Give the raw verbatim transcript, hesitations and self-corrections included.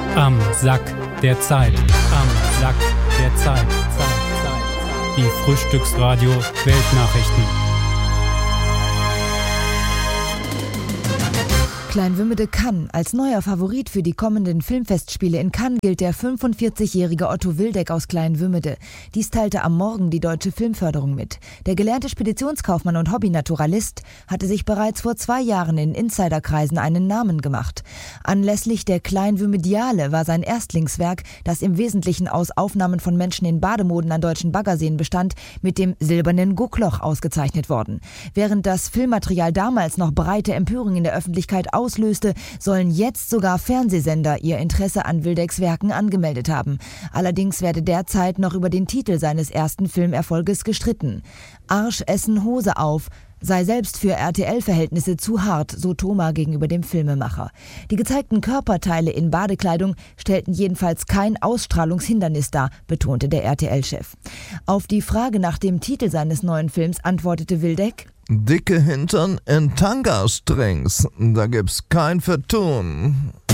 Am Sack der Zeit. Am Sack der Zeit. Zeit, Zeit. Die Frühstücksradio Weltnachrichten. Kleinwümmede Cannes. Als neuer Favorit für die kommenden Filmfestspiele in Cannes gilt der fünfundvierzigjährige Otto Wildeck aus Kleinwümmede. Dies teilte am Morgen die Deutsche Filmförderung mit. Der gelernte Speditionskaufmann und Hobbynaturalist hatte sich bereits vor zwei Jahren in Insiderkreisen einen Namen gemacht. Anlässlich der Kleinwümmediale war sein Erstlingswerk, das im Wesentlichen aus Aufnahmen von Menschen in Bademoden an deutschen Baggerseen bestand, mit dem Silbernen Guckloch ausgezeichnet worden. Während das Filmmaterial damals noch breite Empörung in der Öffentlichkeit auslöste, sollen jetzt sogar Fernsehsender ihr Interesse an Wildecks Werken angemeldet haben. Allerdings werde derzeit noch über den Titel seines ersten Filmerfolges gestritten. Arsch essen Hose auf sei selbst für R T L-Verhältnisse zu hart, so Thoma gegenüber dem Filmemacher. Die gezeigten Körperteile in Badekleidung stellten jedenfalls kein Ausstrahlungshindernis dar, betonte der R T L-Chef. Auf die Frage nach dem Titel seines neuen Films antwortete Wildeck: Dicke Hintern in Tanga-Strings, da gibt's kein Vertun.